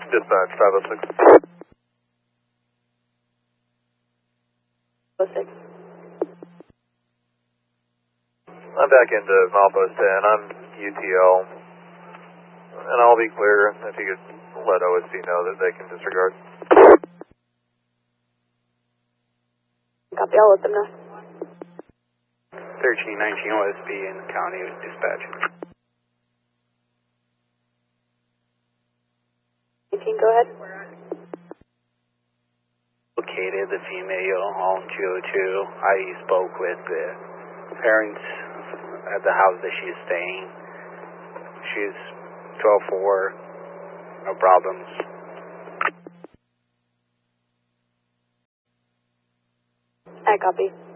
Dispatch 506. 06. I'm back into Malpost 10. I'm UTL. And I'll be clear if you could let OSP know that they can disregard. Copy, I'll let them know. 1319 OSP in County Dispatch. 18, go ahead. Located the female on 202. I spoke with the parents at the house that she's staying. She's 12-4, no problems. I copy.